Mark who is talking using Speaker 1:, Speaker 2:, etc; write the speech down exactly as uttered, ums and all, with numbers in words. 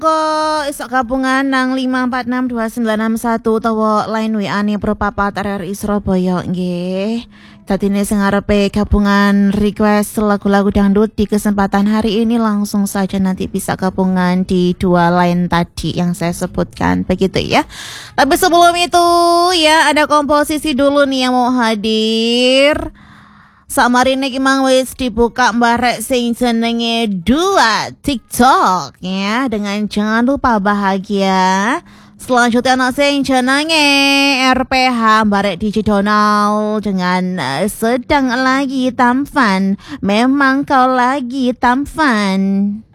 Speaker 1: Soko isok gabungan nang lima empat enam dua sembilan enam satu utawa line W A ne Pro Papat R R I Surabaya nggih. Dadine sing arepe gabungan request lagu-lagu dangdut di kesempatan hari ini langsung saja nanti bisa gabungan di dua line tadi yang saya sebutkan begitu ya. Tapi sebelum itu ya ada komposisi dulu nih yang mau hadir. Samarine iki mang wis dibuka barek sing jenenge dua TikTok ya dengan jangan lupa bahagia. Selanjutnya anak sing jenenge R P H barek D J Donald dengan uh, sedang lagi tampan. Memang kau lagi tampan.